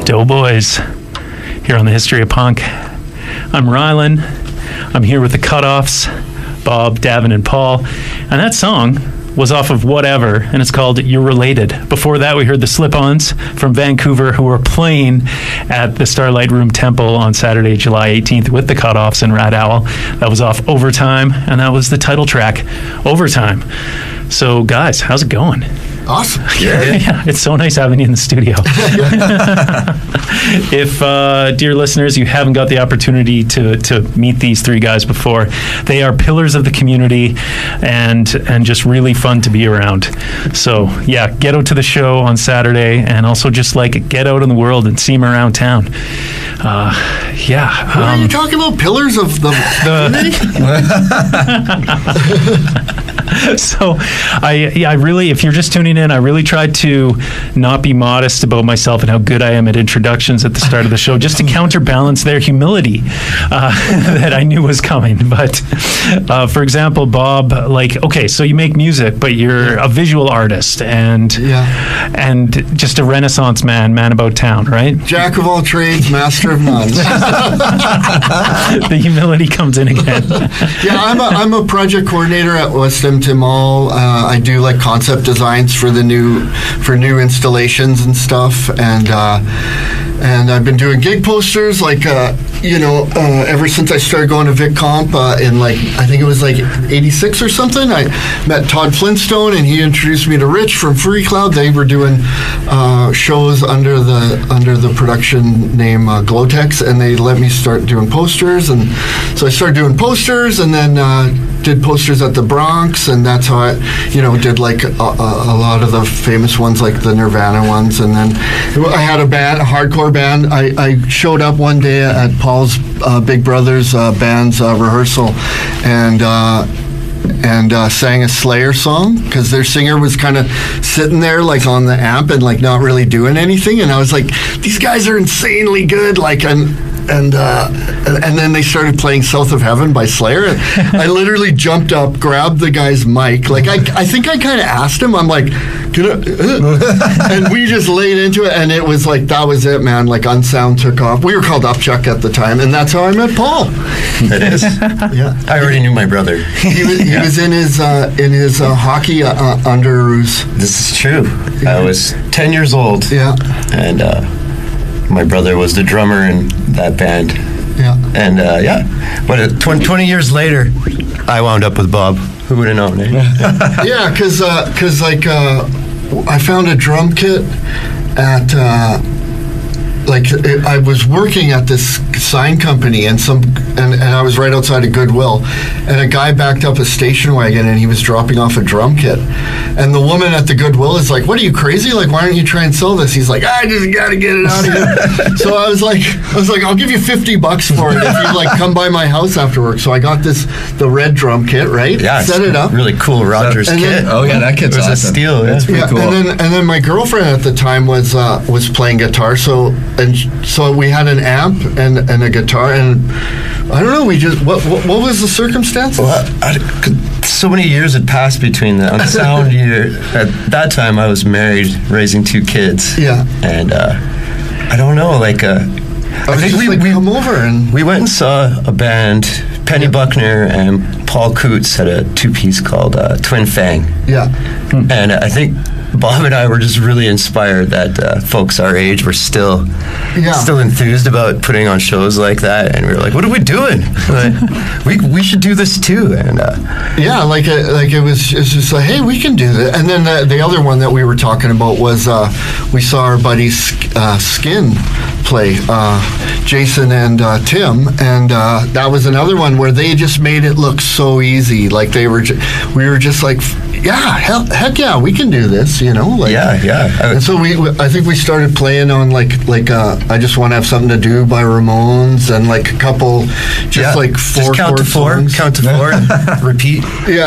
Doughboys here on the History of Punk. I'm Rylan. I'm here with the Cutoffs, Bob, Davin, and Paul. And that song was off of Whatever, and it's called You're Related. Before that, we heard the Slip-Ons from Vancouver, who were playing at the Starlight Room Temple on Saturday, July 18th with the Cutoffs and Rat Owl. That was off Overtime, and that was the title track, Overtime. So, guys, how's it going? Awesome. Yeah, it's so nice having you in the studio. If, dear listeners, you haven't got the opportunity to meet these three guys before, they are pillars of the community and just really fun to be around. So, yeah, get out to the show on Saturday and also just like get out in the world and see them around town. What are you talking about? Pillars of the So I really, if you're just tuning in, I really tried to not be modest about myself and how good I am at introductions at the start of the show, just to counterbalance their humility that I knew was coming. But for example, Bob, okay, so you make music, but you're a visual artist and just a Renaissance man about town, right? Jack of all trades, master of none. The humility comes in again. Yeah, I'm a project coordinator at West Edmonton Mall. I do like concept designs for new installations and stuff, and I've been doing gig posters ever since I started going to VidComp in I think it was 86 or something. I met Todd Flintstone and he introduced me to Rich from Furry Cloud. They were doing shows under the production name Glowtex, and they let me start doing posters, and so I started doing posters, and then did posters at the Bronx, and that's how I did a lot of the famous ones, like the Nirvana ones. And then I had a hardcore band. I showed up one day at Paul's Big Brother's band's rehearsal and sang a Slayer song, because their singer was kind of sitting there on the amp and not really doing anything, and I was like, these guys are insanely good, and then they started playing South of Heaven by Slayer. And I literally jumped up, grabbed the guy's mic. I think I kind of asked him, I'm like, and we just laid into it, and it was that was it, man. Unsound took off. We were called Upchuck at the time, and that's how I met Paul. It is. Yeah. I already knew my brother. He was in his hockey underoos. This is true. Yeah. I was 10 years old. Yeah. And my brother was the drummer in that band. Yeah. And but 20 years later, I wound up with Bob. Who would have known, eh? Yeah, because I found a drum kit at I was working at this sign company, and I was right outside of Goodwill, and a guy backed up a station wagon, and he was dropping off a drum kit, and the woman at the Goodwill is like, "What, are you crazy? Why don't you try and sell this?" He's like, "I just got to get it out of here." So I was like, "I'll give you $50 for it if you come by my house after work." So I got the red drum kit, right? Yeah, set it up. Really cool Rogers kit. That kit's awesome. It was a steal. That's pretty cool. And then my girlfriend at the time was playing guitar, so we had an amp and a guitar, and I don't know. We just what was the circumstances? Well, so many years had passed between the unsound year. At that time, I was married, raising 2 kids. Yeah, and I don't know. I think we come over and we went and saw a band. Penny Buckner and Paul Coots had a 2-piece called Twin Fang. Yeah, and I think Bob and I were just really inspired that folks our age were still enthused about putting on shows like that, and we were like, "What are we doing? We should do this too." And it was just like, "Hey, we can do that." And then the other one that we were talking about was we saw our buddies Skin play, Jason and Tim, and that was another one where they just made it look so easy. We were just like, yeah, heck yeah, we can do this, yeah. And so I think we started playing on I Just Want to Have Something to Do by Ramones, and a couple, 4 count to four, songs. count to 4, and repeat. Yeah.